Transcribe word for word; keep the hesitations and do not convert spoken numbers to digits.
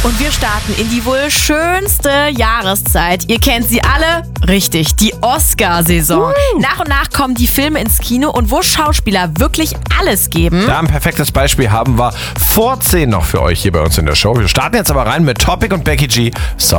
Und wir starten in die wohl schönste Jahreszeit. Ihr kennt sie alle. Richtig, die Oscar-Saison. Uh. Nach und nach kommen die Filme ins Kino und wo Schauspieler wirklich alles geben. Ja, ein perfektes Beispiel haben wir vor zehn noch für euch hier bei uns in der Show. Wir starten jetzt aber rein mit Topic und Becky G.